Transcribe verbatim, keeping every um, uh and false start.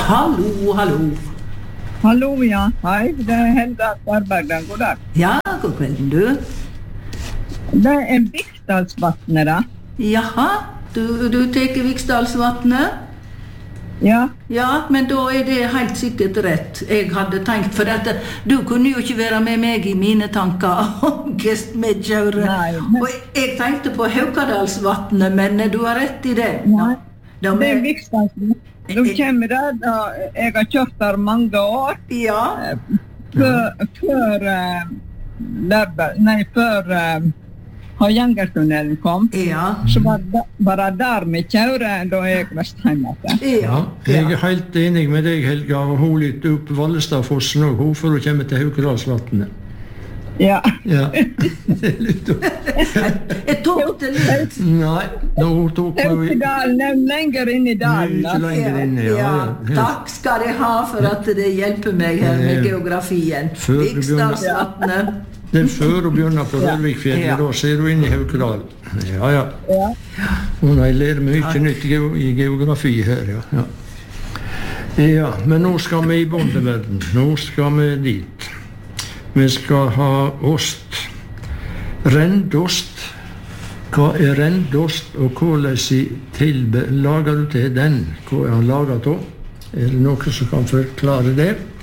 Hallo, hallo. Hallo, ja. Hei, det er Helga Sparbergen. God dag. Ja, god kvelden, du. Det er Viksdalsvatnet, da. Jaha, du, du teker Viksdalsvatnet? Ja. Ja, men da er det helt sikkert rett. Jeg hadde tenkt, for at du kunne jo ikke være med meg i mine tanker om Gestmedkjøret. Nei, men... Og jeg tenkte på Haukadalsvatnet, men du har rett i det. Nei, da, det er Viksdalsvatnet. Du kommer der, da jeg har kjørt der mange år. Ja. Før, før, der, nei, før uh, Harjangertunnelen kom. Ja. Så var det bare der vi kjører, da jeg var hjemme. Ja, jeg er helt enig med deg, Helga, og hun litt opp Vallestadfossen og hun for å komme til Haukedalsvatnet. Ja. Ja. Det er litt opp. Jeg tok det litt. Nei, nå tok vi... Haukedalen er lenger inn i dalen. Mye lenger inn, ja. Ja, ja. takk skal jeg ha for at det hjelper meg her med geografien. Viksdalsvatnet. Det er før å begynne på Rørvikfjellet, Ja. da ser du inn i Haukedal. Ja, ja. Ja. Og jeg lærer mye nytt i geografi her, ja. ja. Ja, men nå skal vi i bondeverden. Nå skal vi dit. Vi skal ha ost. Rendost. Hva er rendost, og hvordan tilbe- lager du til den? Hva er han laget av? Er det noen som kan forklare det?